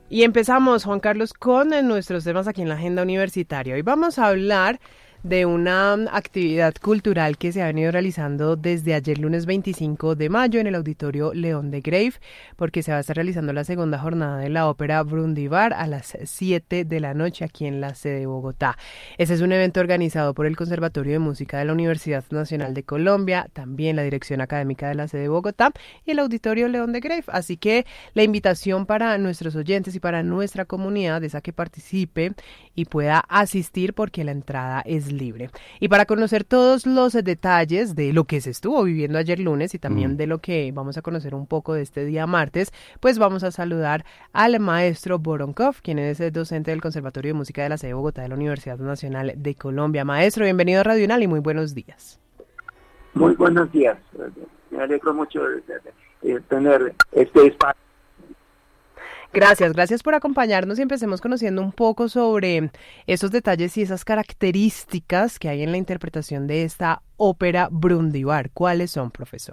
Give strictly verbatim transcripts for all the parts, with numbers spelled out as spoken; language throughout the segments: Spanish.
Y empezamos, Juan Carlos, con eh, nuestros temas aquí en la agenda universitaria. Hoy vamos a hablar de una mm, actividad cultural que se ha venido realizando desde ayer lunes veinticinco de mayo en el Auditorio León de Grave, porque se va a estar realizando la segunda jornada de la ópera Brundibar a las siete de la noche aquí en la sede de Bogotá. Este es un evento organizado por el Conservatorio de Música de la Universidad Nacional de Colombia, también la Dirección Académica de la sede de Bogotá y el Auditorio León de Grave. Así que la invitación para nuestros oyentes y para nuestra comunidad es a que participe y pueda asistir porque la entrada es libre. Y para conocer todos los detalles de lo que se estuvo viviendo ayer lunes y también mm. de lo que vamos a conocer un poco de este día martes, pues vamos a saludar al maestro Voronkov, quien es el docente del Conservatorio de Música de la sede de Bogotá de la Universidad Nacional de Colombia. Maestro, bienvenido a Radio Unal y muy buenos días. Muy buenos días. Me alegro mucho de, de, de tener este espacio. Gracias, gracias por acompañarnos y empecemos conociendo un poco sobre esos detalles y esas características que hay en la interpretación de esta ópera Brundibar. ¿Cuáles son, profesor?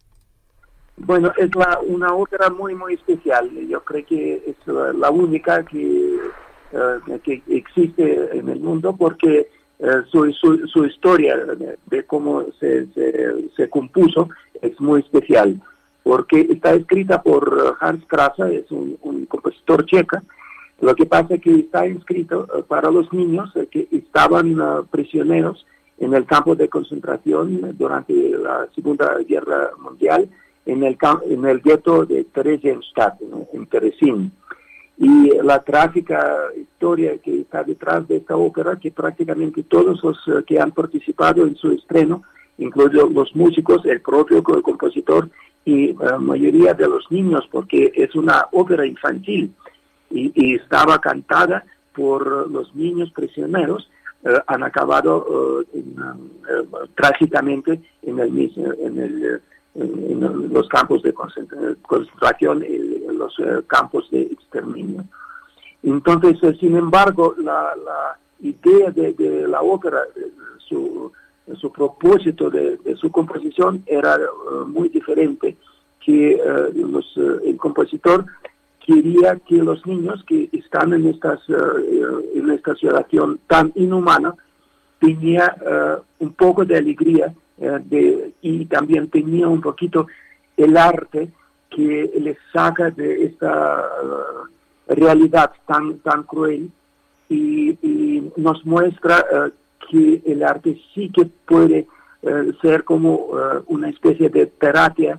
Bueno, es la, una ópera muy, muy especial. Yo creo que es la única que, uh, que existe en el mundo porque uh, su, su, su historia de, de cómo se, se, se compuso es muy especial. Porque está escrita por Hans Krasa, es un, un compositor checa. Lo que pasa es que está escrito uh, para los niños uh, que estaban uh, prisioneros en el campo de concentración durante la Segunda Guerra Mundial, en el, en el gueto de Theresienstadt, ¿no? En Terezín. Y la trágica historia que está detrás de esta ópera, que prácticamente todos los uh, que han participado en su estreno, incluidos los músicos, el propio compositor, y la mayoría de los niños, porque es una ópera infantil y, y estaba cantada por los niños prisioneros, eh, han acabado uh, en, uh, trágicamente en, el, en, el, en, en los campos de concentración y en los uh, campos de exterminio. Entonces, uh, sin embargo, la, la idea de, de la ópera, su su propósito de, de su composición era uh, muy diferente, que uh, los, uh, el compositor quería que los niños que están en, estas, uh, en esta situación tan inhumana tenía uh, un poco de alegría uh, de, y también tenía un poquito el arte que les saca de esta uh, realidad tan, tan cruel y, y nos muestra uh, que el arte sí que puede uh, ser como uh, una especie de terapia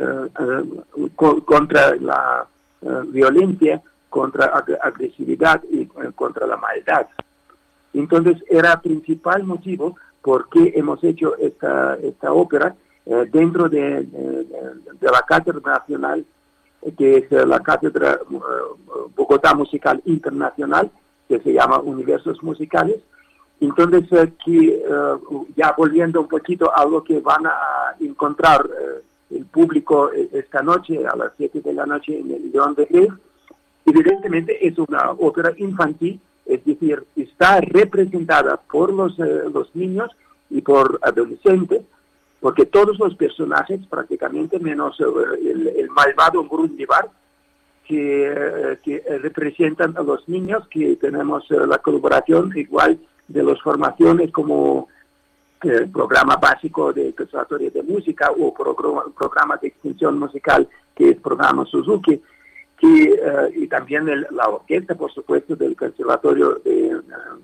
uh, uh, co contra la uh, violencia, contra ag agresividad y uh, contra la maldad. Entonces era el principal motivo por qué hemos hecho esta, esta ópera uh, dentro de, de, de la Cátedra Nacional, que es la Cátedra uh, Bogotá Musical Internacional, que se llama Universos Musicales. Entonces, uh, que, uh, ya volviendo un poquito a lo que van a encontrar uh, el público esta noche, a las siete de la noche en el León de Grave, evidentemente es una ópera infantil, es decir, está representada por los, uh, los niños y por adolescentes, porque todos los personajes, prácticamente menos uh, el, el malvado Brundibar, que, uh, que representan a los niños, que tenemos uh, la colaboración igual de las formaciones como el programa básico de conservatorio de música o programa, programa de extensión musical que es programa Suzuki, que, uh, y también el, la orquesta, por supuesto, del Conservatorio de uh,